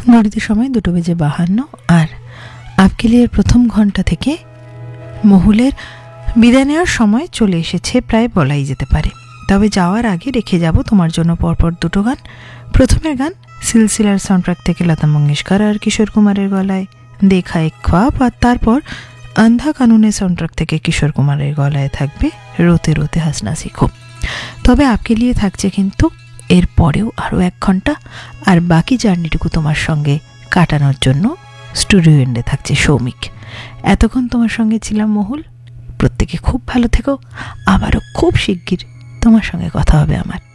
ঘড়িতে সময় 2:52 আর আপকে লিয়ের প্রথম ঘন্টা থেকে মহুলের বিদায় নেওয়ার সময় চলে এসেছে প্রায় বলাই যেতে পারে। তবে যাওয়ার আগে রেখে যাব তোমার জন্য পরপর দুটো গান। প্রথমের গান সিলসিলার সাউন্ডট্র্যাক থেকে লতা মঙ্গেশকর আর কিশোর কুমারের গলায় দেখা এক খ্বাব, আর তারপর আন্ধা কানুনের সাউন্ডট্র্যাক থেকে কিশোর কুমারের গলায় থাকবে রোতে রোতে হাসনা শিখো। তবে আপকে লিয়ে থাকছে কিন্তু এর পরেও আরও 1 ঘন্টা, আর বাকি জার্নিটুকু তোমার সঙ্গে কাটানোর জন্য স্টুডিও এন্ডে থাকছে সৌমিক। এতক্ষণ তোমার সঙ্গে ছিলাম মহুল। প্রত্যেকে খুব ভালো থেকো। আবারও খুব শিগগির তোমার সঙ্গে কথা হবে আমার।